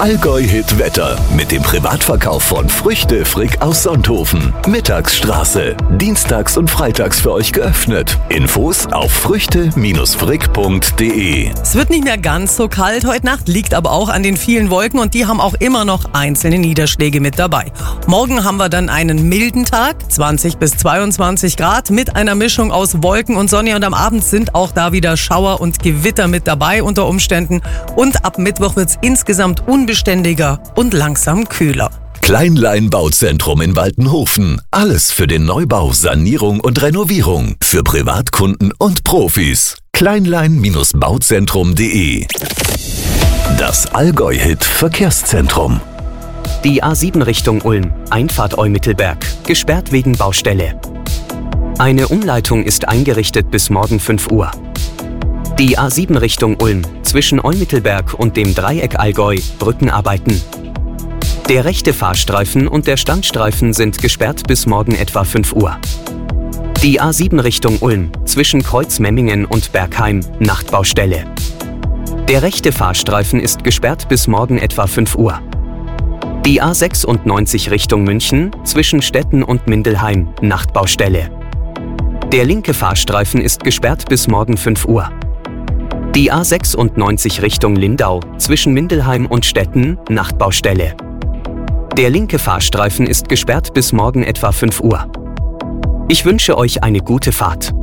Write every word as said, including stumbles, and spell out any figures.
Allgäu-Hit Wetter mit dem Privatverkauf von Früchte Frick aus Sonthofen. Mittagsstraße. Dienstags und freitags für euch geöffnet. Infos auf früchte frick punkt de. Es wird nicht mehr ganz so kalt heute Nacht, liegt aber auch an den vielen Wolken und die haben auch immer noch einzelne Niederschläge mit dabei. Morgen haben wir dann einen milden Tag, zwanzig bis zweiundzwanzig Grad mit einer Mischung aus Wolken und Sonne und am Abend sind auch da wieder Schauer und Gewitter mit dabei unter Umständen und ab Mittwoch wird es insgesamt unbeständiger und langsam kühler. Kleinlein Bauzentrum in Waltenhofen. Alles für den Neubau, Sanierung und Renovierung. Für Privatkunden und Profis. kleinlein bauzentrum punkt de. Das Allgäu-Hit Verkehrszentrum. Die A sieben Richtung Ulm, Einfahrt Eumittelberg, gesperrt wegen Baustelle. Eine Umleitung ist eingerichtet bis morgen fünf Uhr. Die A sieben Richtung Ulm, zwischen Eumittelberg und dem Dreieck Allgäu, Brückenarbeiten. Der rechte Fahrstreifen und der Standstreifen sind gesperrt bis morgen etwa fünf Uhr. Die A sieben Richtung Ulm, zwischen Kreuz Memmingen und Bergheim, Nachtbaustelle. Der rechte Fahrstreifen ist gesperrt bis morgen etwa fünf Uhr. Die A sechsundneunzig Richtung München, zwischen Stetten und Mindelheim, Nachtbaustelle. Der linke Fahrstreifen ist gesperrt bis morgen fünf Uhr. Die A sechsundneunzig Richtung Lindau, zwischen Mindelheim und Stetten, Nachtbaustelle. Der linke Fahrstreifen ist gesperrt bis morgen etwa fünf Uhr. Ich wünsche euch eine gute Fahrt.